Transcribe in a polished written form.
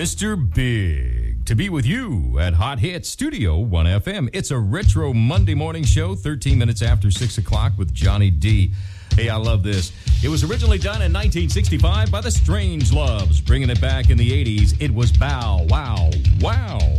Mr. Big, to be with you at Hot Hits Studio 1 FM. It's a retro Monday morning show, 13 minutes after 6 o'clock with Johnny D. Hey, I love this. It was originally done in 1965 by the Strangeloves. Bringing it back in the 80s, it was Bow Wow Wow.